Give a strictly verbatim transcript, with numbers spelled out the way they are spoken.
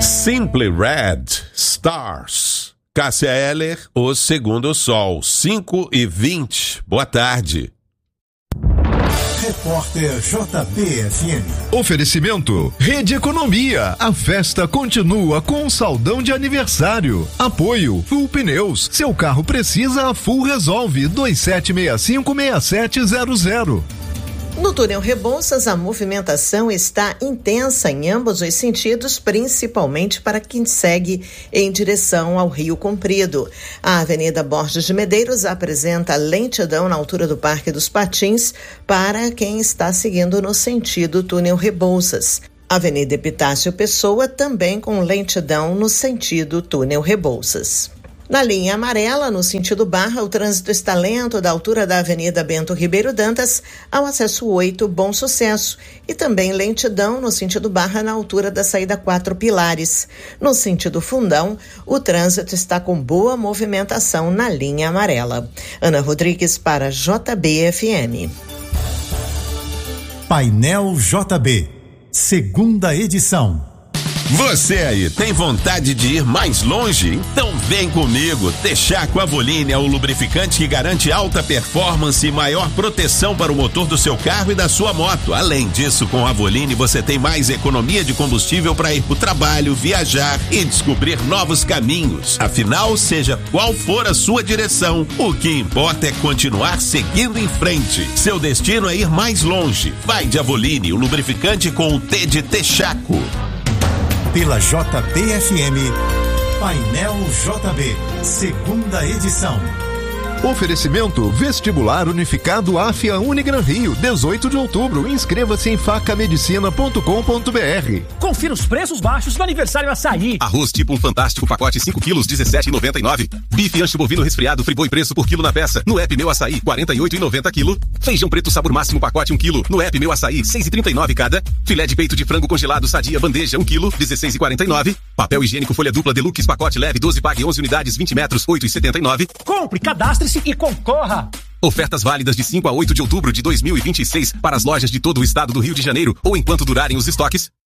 Simply Red, Stars. Cássia Eller, O Segundo Sol, cinco e vinte. Boa tarde. Repórter J B F M. Oferecimento Rede Economia. A festa continua com um saldão de aniversário. Apoio Full Pneus. Seu carro precisa, a Full resolve. dois sete seis cinco seis sete zero zero. No túnel Rebouças, a movimentação está intensa em ambos os sentidos, principalmente para quem segue em direção ao Rio Comprido. A Avenida Borges de Medeiros apresenta lentidão na altura do Parque dos Patins para quem está seguindo no sentido túnel Rebouças. Avenida Epitácio Pessoa também com lentidão no sentido túnel Rebouças. Na linha amarela, no sentido Barra, o trânsito está lento da altura da Avenida Bento Ribeiro Dantas ao acesso oito Bom Sucesso e também lentidão no sentido Barra na altura da saída quatro Pilares. No sentido Fundão, o trânsito está com boa movimentação na linha amarela. Ana Rodrigues para J B F M. Painel J B, segunda edição. Você aí, tem vontade de ir mais longe? Então vem comigo. Texaco Avoline é o lubrificante que garante alta performance e maior proteção para o motor do seu carro e da sua moto. Além disso, com Avoline você tem mais economia de combustível para ir para o trabalho, viajar e descobrir novos caminhos. Afinal, seja qual for a sua direção, o que importa é continuar seguindo em frente. Seu destino é ir mais longe. Vai de Avoline, o lubrificante com o T de Texaco. Pela J B F M, Painel J B, segunda edição. Oferecimento Vestibular Unificado Afia Unigran Rio, dezoito de outubro. Inscreva-se em faca medicina ponto com ponto b r. Confira os preços baixos do aniversário Açaí. Arroz tipo um fantástico pacote cinco quilos, dezessete reais e noventa e nove centavos. Bife ancho bovino resfriado Friboi preço por quilo na peça. No app Meu Açaí, quarenta e oito reais e noventa centavos quilo. Feijão preto sabor máximo pacote um quilo. No app Meu Açaí, seis reais e trinta e nove centavos cada. Filé de peito de frango congelado Sadia bandeja um quilo, dezesseis reais e quarenta e nove centavos. Papel higiênico folha dupla Deluxe pacote leve doze pague onze unidades vinte metros, oito reais e setenta e nove centavos. Compre, cadastre-se e concorra. Ofertas válidas de cinco a oito de outubro de dois mil e vinte e seis para as lojas de todo o estado do Rio de Janeiro ou enquanto durarem os estoques.